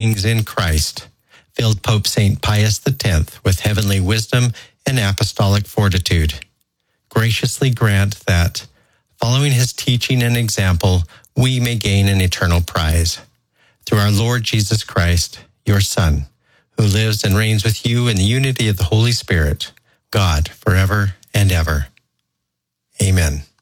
things in Christ, filled Pope St. Pius X with heavenly wisdom and apostolic fortitude. Graciously grant that, following his teaching and example, we may gain an eternal prize. Through our Lord Jesus Christ, your Son, who lives and reigns with you in the unity of the Holy Spirit, God, forever and ever. Amen.